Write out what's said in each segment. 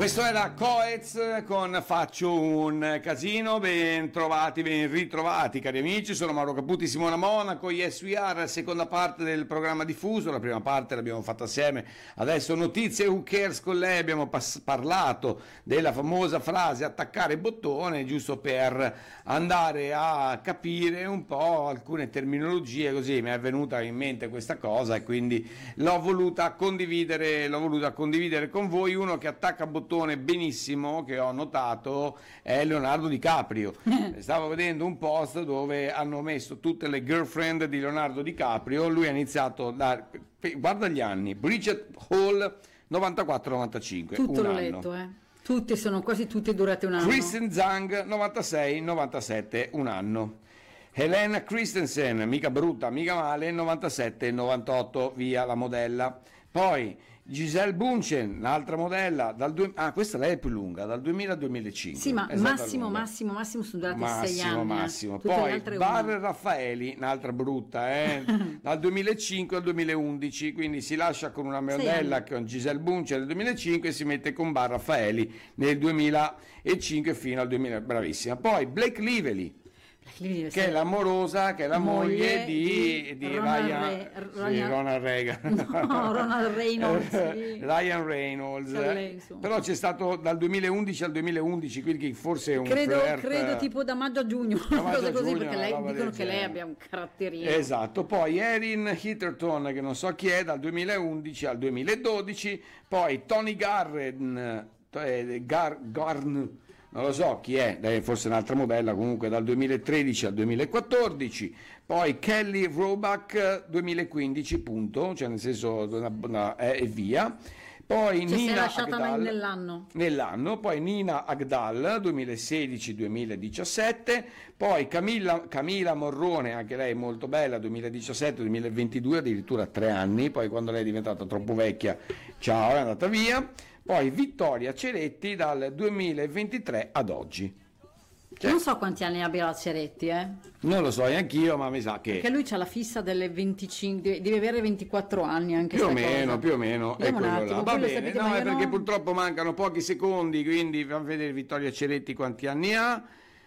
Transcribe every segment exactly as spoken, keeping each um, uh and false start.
Questo era Coez con Faccio un casino. Ben trovati, ben ritrovati cari amici, sono Mauro Caputi, Simona Monaco, Yes We Are, seconda parte del programma diffuso. La prima parte l'abbiamo fatta assieme, adesso notizie Who Cares con lei, abbiamo pas- parlato della famosa frase attaccare bottone, giusto per andare a capire un po' alcune terminologie, così mi è venuta in mente questa cosa e quindi l'ho voluta condividere, l'ho voluta condividere con voi. Uno che attacca bottone benissimo, che ho notato, è Leonardo DiCaprio. Stavo vedendo un post dove hanno messo tutte le girlfriend di Leonardo DiCaprio. Lui ha iniziato da, guarda gli anni, Bridget Hall novantaquattro novantacinque, tutto un l'ho anno. letto, eh. Tutte sono quasi tutte durate un anno. Kristen Zhang novantasei novantasette, un anno. Helena Christensen, mica brutta, mica male, novantasette novantotto, via la modella. Poi Giselle Bündchen, un'altra modella, dal due, ah questa lei è più lunga, dal duemila al duemilacinque. Sì, ma Esatto, massimo, lunga. massimo, massimo sono durate Massimo, sei anni. massimo. eh. Tutte le Poi altre Bar una. Raffaeli, un'altra brutta, eh? dal duemilacinque al duemilaundici, quindi si lascia con una modella con Giselle Bündchen nel duemilacinque e si mette con Bar Raffaeli nel duemilacinque fino al duemila, bravissima. Poi Blake Lively, che è l'amorosa, che è la moglie, moglie di, di, di Ronald Ryan, Re- sì, Ronald- Ronald Reagan, No, Ronald Reynolds, sì. Ryan Reynolds. C'è lei, insomma. Però c'è stato dal duemilaundici al duemilaundici, quindi forse è un Credo, flirt, credo tipo da maggio a giugno, Da maggio cose a così, giugno, perché una lei, roba dicono del che lei genere. abbia un caratterino. Esatto. Poi Erin Hitterton, che non so chi è, dal duemilaundici al duemiladodici. Poi Tony Garren, eh, Gar, Garn, non lo so chi è, lei forse un'altra modella, comunque dal duemilatredici al duemilaquattordici. Poi Kelly Roebuck duemilaquindici, punto, cioè nel senso una, una, eh, e via. Poi Cioè, si è Nina lasciata Agdal, nell'anno. nell'anno, poi Nina Agdal duemilasedici duemiladiciassette, poi Camilla, Camila Morrone, anche lei molto bella, duemiladiciassette duemilaventidue, addirittura tre anni, poi quando lei è diventata troppo vecchia, ciao, è andata via. Poi Vittoria Ceretti dal duemilaventitré ad oggi. Cioè, Non so quanti anni abbia la Ceretti, eh. non lo so neanch'io, ma mi sa che Perché lui c'ha la fissa delle venticinque, deve avere ventiquattro anni anche più o sta meno, cosa. più o meno, è Vediamo un quello attimo, là. Va voi lo bene, sapete, no, ma è io perché no. purtroppo mancano pochi secondi, quindi fammi vedere Vittoria Ceretti quanti anni ha.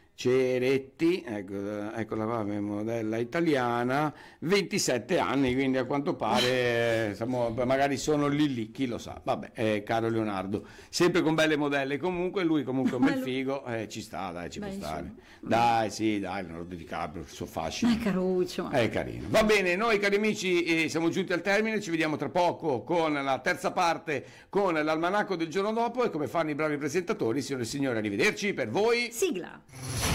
Ceretti, ecco, eccola qua, modella italiana, ventisette anni, quindi a quanto pare insomma, magari sono lì lì, chi lo sa. Vabbè, eh, caro Leonardo, sempre con belle modelle, comunque lui comunque un bel figo, eh, ci sta, dai, ci Beh, può stare. insomma. Dai, sì, dai, Leonardo DiCaprio, il suo fascino. È caruccio, ma... È carino. Va bene, noi cari amici eh, siamo giunti al termine, ci vediamo tra poco con la terza parte, con l'almanacco del giorno dopo e come fanno i bravi presentatori, signore e signori, arrivederci per voi. Sigla!